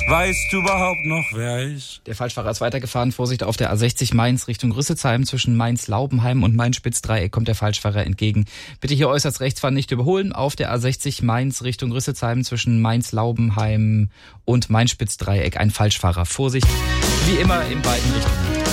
Weißt du überhaupt noch, wer ist? Der Falschfahrer ist weitergefahren. Vorsicht, auf der A60 Mainz Richtung Rüsselsheim. Zwischen Mainz-Laubenheim und Mainz-Spitzdreieck kommt der Falschfahrer entgegen. Bitte hier äußerst rechts fahren, nicht überholen. Auf der A60 Mainz Richtung Rüsselsheim zwischen Mainz-Laubenheim und Mainz-Spitzdreieck ein Falschfahrer. Vorsicht, wie immer in beiden Richtungen.